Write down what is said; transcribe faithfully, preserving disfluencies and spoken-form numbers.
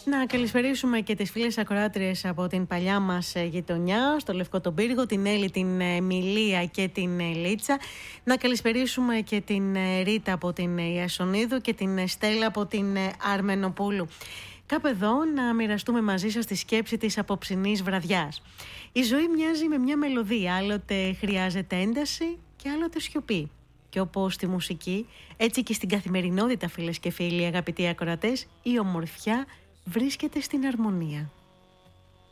Να καλησπερίσουμε και τις φίλες ακροάτριες από την παλιά μας γειτονιά, στο Λευκό τον Πύργο, την Έλλη, την Μιλία και την Λίτσα. Να καλησπερίσουμε και την Ρίτα από την Ιασονίδου και την Στέλλα από την Αρμενοπούλου. Κάπου εδώ να μοιραστούμε μαζί σας τη σκέψη της απόψινής βραδιάς. Η ζωή μοιάζει με μια μελωδία, άλλοτε χρειάζεται ένταση και άλλοτε σιωπή. Και όπως στη μουσική, έτσι και στην καθημερινότητα, φίλες και φίλοι, αγαπητοί ακροατές, η ομορφιά βρίσκεται στην αρμονία.